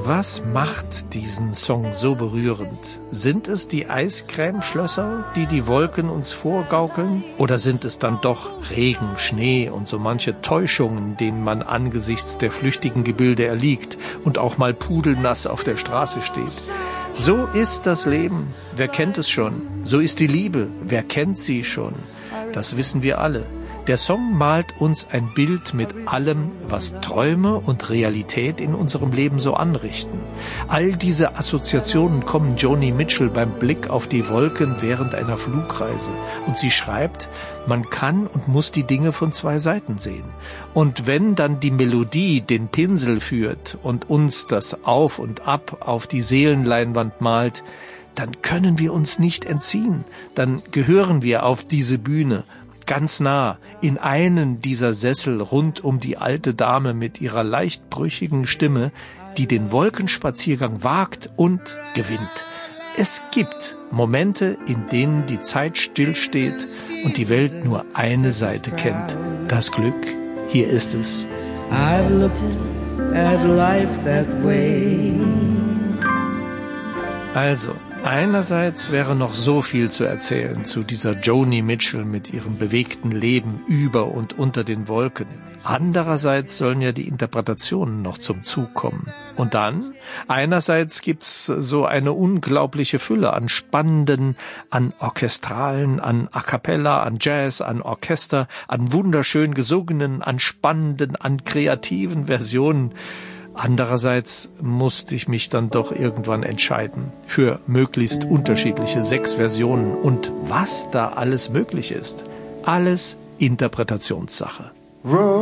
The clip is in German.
Was macht diesen Song so berührend? Sind es die Eiscremeschlösser, die die Wolken uns vorgaukeln? Oder sind es dann doch Regen, Schnee und so manche Täuschungen, denen man angesichts der flüchtigen Gebilde erliegt und auch mal pudelnass auf der Straße steht? So ist das Leben. Wer kennt es schon? So ist die Liebe. Wer kennt sie schon? Das wissen wir alle. Der Song malt uns ein Bild mit allem, was Träume und Realität in unserem Leben so anrichten. All diese Assoziationen kommen Joni Mitchell beim Blick auf die Wolken während einer Flugreise. Und sie schreibt, man kann und muss die Dinge von zwei Seiten sehen. Und wenn dann die Melodie den Pinsel führt und uns das Auf und Ab auf die Seelenleinwand malt, dann können wir uns nicht entziehen. Dann gehören wir auf diese Bühne. Ganz nah, in einen dieser Sessel rund um die alte Dame mit ihrer leicht brüchigen Stimme, die den Wolkenspaziergang wagt und gewinnt. Es gibt Momente, in denen die Zeit stillsteht und die Welt nur eine Seite kennt. Das Glück, hier ist es. I've looked at life that way. Also, einerseits wäre noch so viel zu erzählen zu dieser Joni Mitchell mit ihrem bewegten Leben über und unter den Wolken. Andererseits sollen ja die Interpretationen noch zum Zug kommen. Und dann, einerseits gibt's so eine unglaubliche Fülle an spannenden, an orchestralen, an A Cappella, an Jazz, an Orchester, an wunderschön gesungenen, an spannenden, an kreativen Versionen. Andererseits musste ich mich dann doch irgendwann entscheiden für möglichst unterschiedliche 6 Versionen und was da alles möglich ist. Alles Interpretationssache.